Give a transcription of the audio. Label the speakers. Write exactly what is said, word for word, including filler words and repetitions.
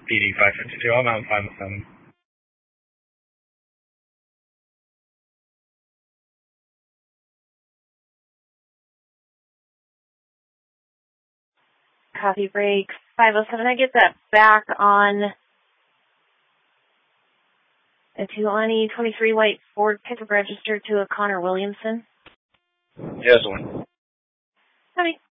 Speaker 1: P D five fifty-two. I'm, I'm fine with them.
Speaker 2: Coffee break five oh seven. I get that back on a Tulani twenty-three white Ford pickup registered to a Connor Williamson.
Speaker 1: Yes, one.
Speaker 2: Honey.